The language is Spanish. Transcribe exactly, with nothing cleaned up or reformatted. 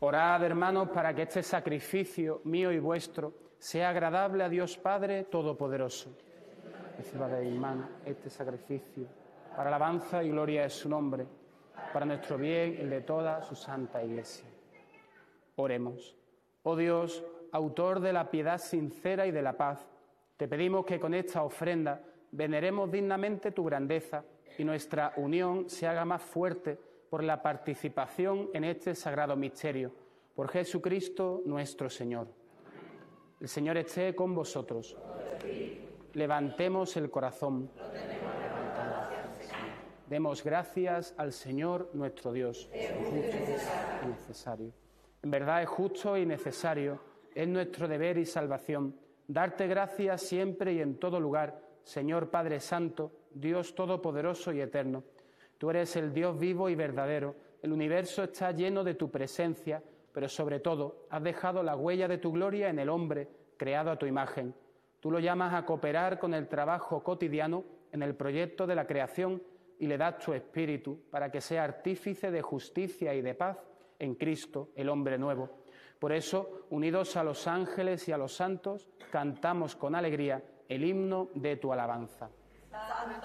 Orad, hermanos, para que este sacrificio mío y vuestro sea agradable a Dios Padre Todopoderoso. Reciba de mi mano este sacrificio para alabanza y gloria de su nombre, para nuestro bien y el de toda su santa Iglesia. Oremos. Oh Dios, autor de la piedad sincera y de la paz, te pedimos que con esta ofrenda veneremos dignamente tu grandeza y nuestra unión se haga más fuerte por la participación en este sagrado misterio. Por Jesucristo nuestro Señor. El Señor esté con vosotros. Levantemos el corazón. Demos gracias al Señor nuestro Dios. Es justo y necesario. En verdad es justo y necesario, es nuestro deber y salvación, darte gracias siempre y en todo lugar, Señor Padre Santo, Dios Todopoderoso y Eterno. Tú eres el Dios vivo y verdadero, el universo está lleno de tu presencia, pero sobre todo has dejado la huella de tu gloria en el hombre, creado a tu imagen. Tú lo llamas a cooperar con el trabajo cotidiano en el proyecto de la creación y le das tu espíritu para que sea artífice de justicia y de paz en Cristo, el hombre nuevo. Por eso, unidos a los ángeles y a los santos, cantamos con alegría el himno de tu alabanza.